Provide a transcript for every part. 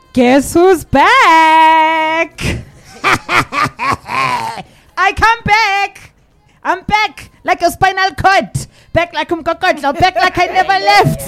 Guess who's back? I come back. I'm back like a spinal cord. Back like back like I never left.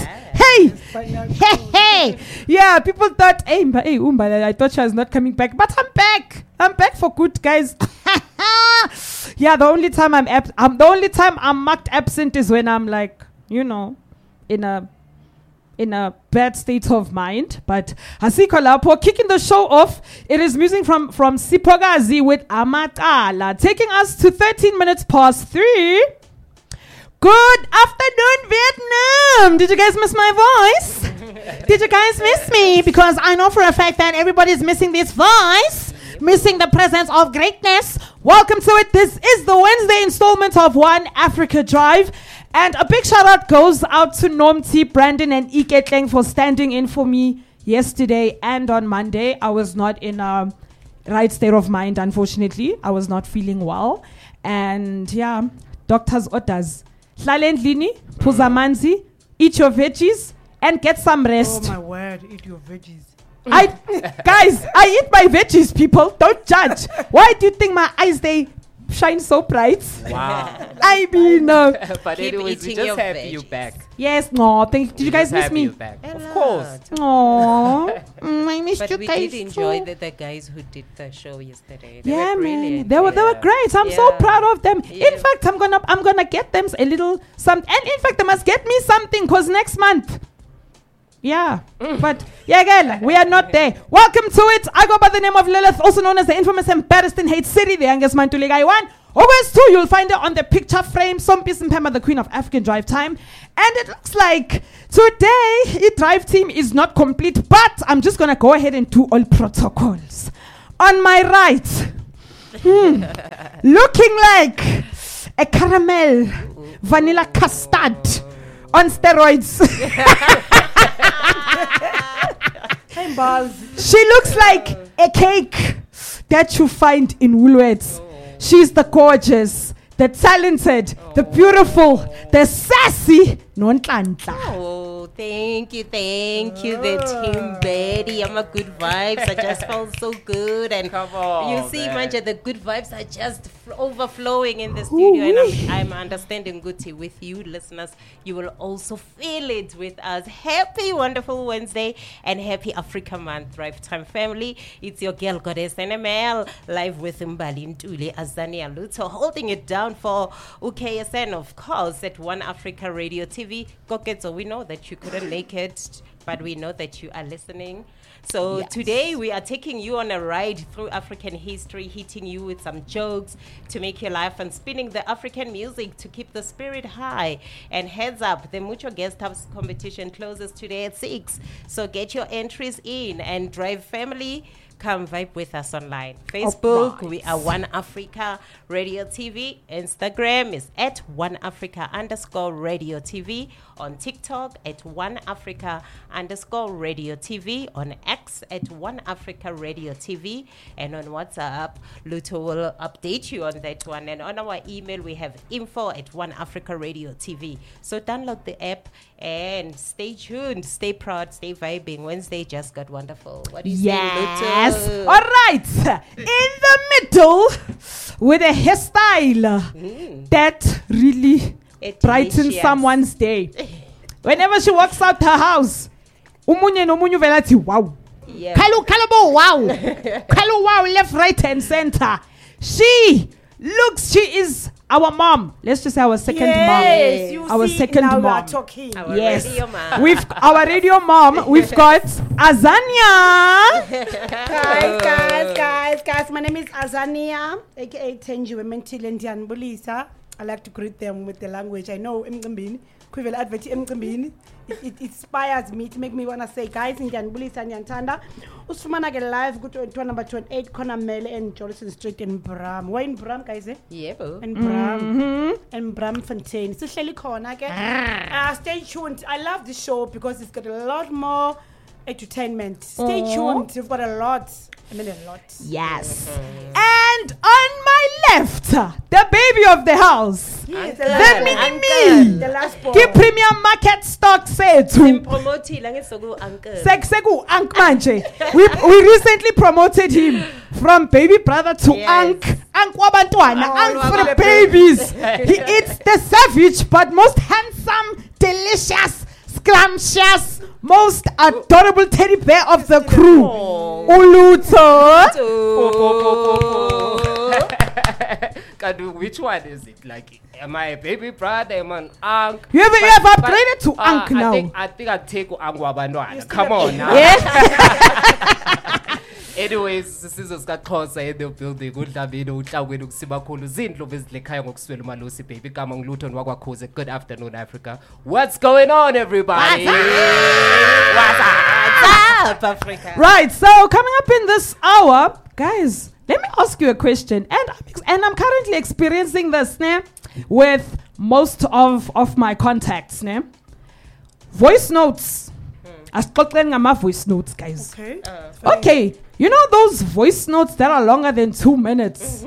Hey. Yeah, people thought, hey, Umba, I thought she was not coming back. But I'm back. I'm back for good, guys. Yeah, the only time I'm marked absent is when I'm like, in a bad state of mind. But Asiko Lapo kicking the show off. It is music from Sipogazi with Amatala, taking us to 13 minutes past 3. Good afternoon, Vietnam. Did you guys miss my voice? Did you guys miss me? Because I know for a fact that everybody's missing this voice, missing the presence of greatness. Welcome to it. This is the Wednesday installment of One Africa Drive. And a big shout out goes out to Nomti, Brandon, and Ike Tleng for standing in for me yesterday and on Monday. I was not in a right state of mind, unfortunately. I was not feeling well. And yeah, doctor's orders. Hlale endlini, phuza amanzi, eat your veggies, and get some rest. Oh my word, eat your veggies. Guys, I eat my veggies, people. Don't judge. Why do you think my eyes, they shine so bright? Wow. I mean, But anyways, we just happy you back. Yes, no, did you guys miss me? Of course. Oh, I missed but you we guys. did enjoy the guys who did the show yesterday. They Yeah, were man, brilliant. they were great. I'm so Yeah. proud of them. Yeah. In fact, I'm gonna get them a little something. And in fact, they must get me something because next month. Yeah, but yeah, girl, we are not there. Welcome to it. I go by the name of Lilith, also known as the infamous embarrassed in Hate City, the youngest man to Ligai 1. Always 2, you'll find it on the picture frame. Sompis Mpema, the queen of African Drive Time. And it looks like today, the Drive team is not complete, but I'm just gonna go ahead and do all protocols. On my right, looking like a caramel vanilla custard on steroids. Hey, balls. She looks like a cake that you find in Woolworths. She's the gorgeous, the talented, the beautiful, the sassy Nonhlanhla. Oh, thank you, the team Betty. I'm a good vibes. I just felt so good, and Come on, you see, man. Manja, the good vibes are just overflowing in the studio, and I'm understanding Guti with you, listeners. You will also feel it with us. Happy, wonderful Wednesday, and happy Africa Month, Drive Time family. It's your girl Goddess NML live with Mbali Ntuli Azania Luto, holding it down for UKSN, of course, at One Africa Radio TV. Koketo, we know that you couldn't make it, but we know that you are listening. So Yes. today we are taking you on a ride through African history, hitting you with some jokes to make your life and spinning the African music to keep the spirit high. And heads up, the Mucho Guest House competition closes today at 6. So get your entries in, and Drive family, come vibe with us online. Facebook, we are One Africa Radio TV. Instagram is at One Africa_Radio TV. On TikTok at One Africa_Radio TV. On X at One Africa Radio TV. And on WhatsApp, Luto will update you on that one. And on our email, we have info at One Africa Radio TV. So download the app and stay tuned, stay proud, stay vibing. Wednesday just got wonderful. What do you say, Yes. Luto? All right. In the middle, with a hairstyle that really brightens Delicious. someone's day. Whenever she walks out her house, umunye nomunye vele athi, wow. Yeah. Kalu, wow. Kalu, wow, left, right, and center. She is our mom. Let's just say our second Yes, you mom. Our see, second now we are mom. talking. Our Yes. radio man. We've our radio mom. We've got Azania. Guys. My name is Azania, aka Tenjiwe Mentile Ndianbulisa. I like to greet them with the language I know. Quivel advert it inspires me to make me want to say, guys, Ndianbulisa Nyantanda. Usfumana get live, go to number 28, Corner Mele and Jolison Street in Bram. Where in Bram, guys? Yeah, boo. And Bram. And Bram Fontaine. So Shelly Corner, stay tuned. I love this show because it's got a lot more entertainment. Stay tuned. You've got a lot. I mean, a lot. Yes. And on my left the baby of the house. Yes, The mini the last ball. me. Premium market stock sethu. Promotile ngesoku uncle. Seku Unc manje. We recently promoted him from baby brother to Yes. Unc wabantwana, Unc for the wabantwana. babies. He eats the savage but most handsome, delicious, scrumptious, most adorable teddy bear of the crew. Uluto. Which one is it? Like, am I a baby brother? Am I an uncle? You have upgraded to Unc now. I think I take Uncle Wabandwana. Come on now. Yeah. Anyways, sizwe sikaXhosa in the building. Udlamini uhlawini ukusibakhulu zindlu bezilekhaya ngokuswela umalusi baby igama ngilutho wakwaKhoze. Good afternoon Africa. What's going on everybody? What's up, Africa? Right, so coming up in this hour, guys, let me ask you a question. And I'm currently experiencing this with most of my contacts. Voice notes. Asixoxeni ngama voice notes, guys. Okay. Okay, you know those voice notes that are longer than 2 minutes?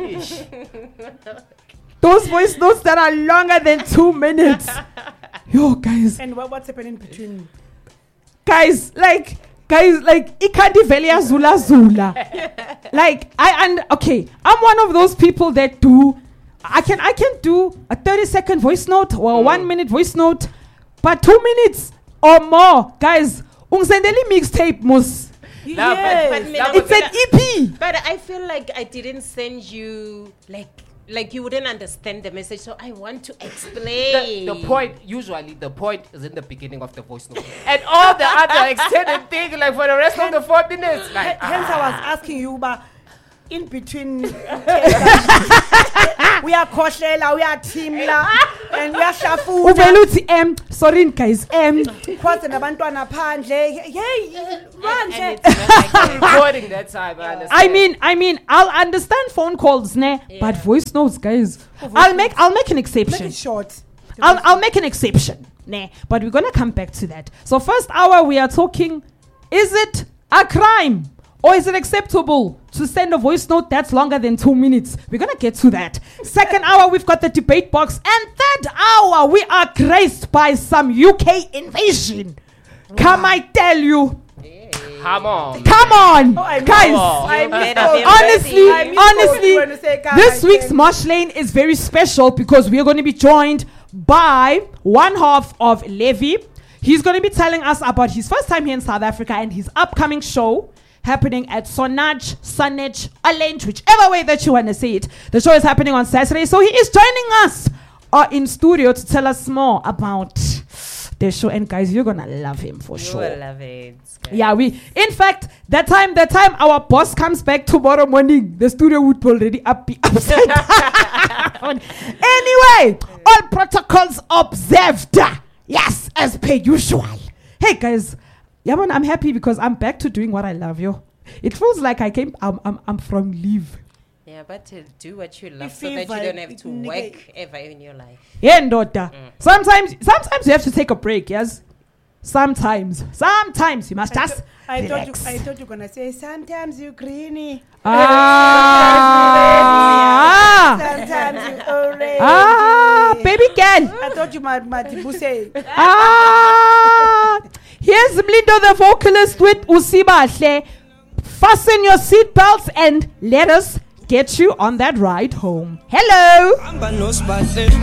Those voice notes that are longer than 2 minutes. Yo, guys. And what's happening between? Guys, ikandi velia zula. Like okay, I'm one of those people that I can do a 30-second voice note or a 1 minute voice note, but 2 minutes or more, guys. Ungisendeli mixtape mus. Yes. It's an EP. But I feel like I didn't send you like you wouldn't understand the message, so I want to explain. The point is in the beginning of the voice note. And all the other extended thing, like for the rest of the 4 minutes. Like, Hence, I was asking you, but in between, we are khohlela, we are timla, and we are shafuda. Uveluthi sorry guys Kwase nabantwana phandle. Yey, And manje. it's not like recording that time, I understand. I mean, I'll understand phone calls, but voice notes, guys. I'll make an Make exception. it short. I'll make an exception, but we're gonna come back to that. So first hour we are talking: is it a crime or is it acceptable to send a voice note that's longer than 2 minutes? We're gonna get to that. Second hour we've got the debate box, and third hour we are graced by some UK invasion. Come, I tell you. Come on. Come on, I miss- guys. I miss better all- be Honestly, ready. I miss all you wanna honestly, say, guys, this I week's think. Marsh Lane is very special because we are going to be joined by one half of Levi. He's going to be telling us about his first time here in South Africa and his upcoming show happening at Sonage, Orange, whichever way that you want to say it. The show is happening on Saturday, so he is joining us in studio to tell us more about the show. And guys, you're going to love him for you sure. will love it. Yeah, in fact, that time our boss comes back tomorrow morning, the studio would already be upside down. Anyway, all protocols observed. Yes, as per usual. Hey guys, yeah man, I'm happy because I'm back to doing what I love, yo. It feels like I'm from leave. Yeah, but to do what you love You so feel that you like don't have to nigga- work ever in your life. Yeah, daughter. Sometimes you have to take a break, yes? Sometimes you must just relax. I thought you were gonna say sometimes you greeny. Sometimes you orange. Baby girl. I thought you might say. Here's Mlindo the vocalist with Usibahle. Fasten your seatbelts and let us get you on that ride home. Hello.